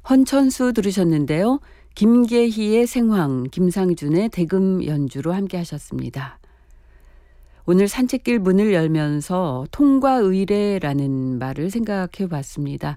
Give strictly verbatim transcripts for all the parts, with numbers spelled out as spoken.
헌천수 들으셨는데요. 김계희의 생황, 김상준의 대금 연주로 함께 하셨습니다. 오늘 산책길 문을 열면서 통과의례라는 말을 생각해 봤습니다.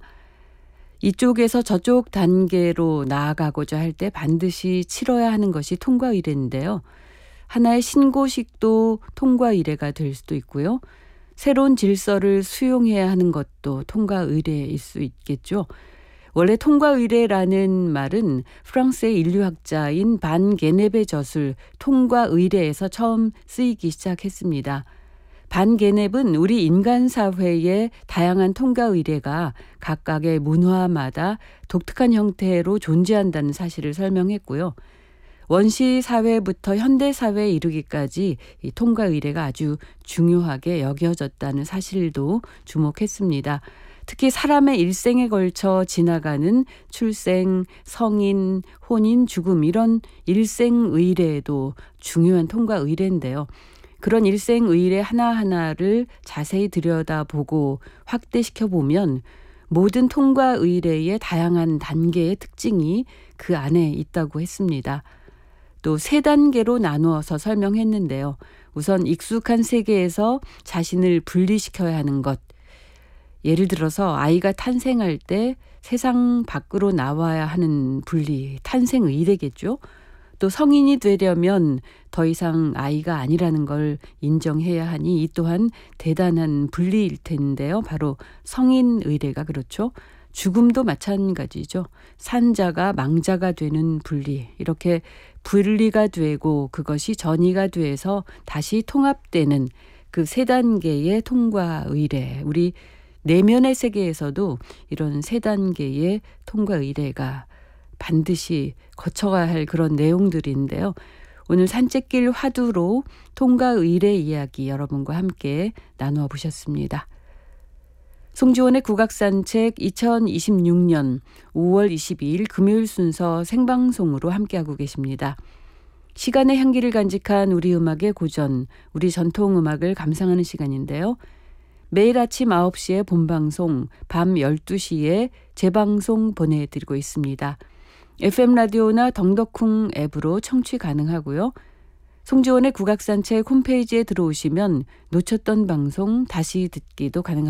이쪽에서 저쪽 단계로 나아가고자 할 때 반드시 치러야 하는 것이 통과의례인데요. 하나의 신고식도 통과의례가 될 수도 있고요. 새로운 질서를 수용해야 하는 것도 통과의례일 수 있겠죠. 원래 통과의례라는 말은 프랑스의 인류학자인 반 게네베 저술 통과의례에서 처음 쓰이기 시작했습니다. 반 게넵은 우리 인간 사회의 다양한 통과의례가 각각의 문화마다 독특한 형태로 존재한다는 사실을 설명했고요. 원시 사회부터 현대 사회에 이르기까지 이 통과의례가 아주 중요하게 여겨졌다는 사실도 주목했습니다. 특히 사람의 일생에 걸쳐 지나가는 출생, 성인, 혼인, 죽음 이런 일생의례도 중요한 통과의례인데요. 그런 일생의례 하나하나를 자세히 들여다보고 확대시켜보면 모든 통과의례의 다양한 단계의 특징이 그 안에 있다고 했습니다. 또 세 단계로 나누어서 설명했는데요. 우선 익숙한 세계에서 자신을 분리시켜야 하는 것. 예를 들어서 아이가 탄생할 때 세상 밖으로 나와야 하는 분리, 탄생의례겠죠. 또 성인이 되려면 더 이상 아이가 아니라는 걸 인정해야 하니 이 또한 대단한 분리일 텐데요. 바로 성인의례가 그렇죠. 죽음도 마찬가지죠. 산자가 망자가 되는 분리, 이렇게 분리가 되고 그것이 전이가 돼서 다시 통합되는 그 세 단계의 통과의례. 우리 내면의 세계에서도 이런 세 단계의 통과의례가 반드시 거쳐가야 할 그런 내용들인데요. 오늘 산책길 화두로 통과의례 이야기 여러분과 함께 나누어 보셨습니다. 송지원의 국악산책 이천이십육 년 오월 이십이일 금요일 순서 생방송으로 함께하고 계십니다. 시간의 향기를 간직한 우리 음악의 고전, 우리 전통음악을 감상하는 시간인데요. 매일 아침 아홉 시에 본방송, 밤 열두 시에 재방송 보내드리고 있습니다. 에프엠 라디오나 덩덕쿵 앱으로 청취 가능하고요. 송지원의 국악산책 홈페이지에 들어오시면 놓쳤던 방송 다시 듣기도 가능합니다.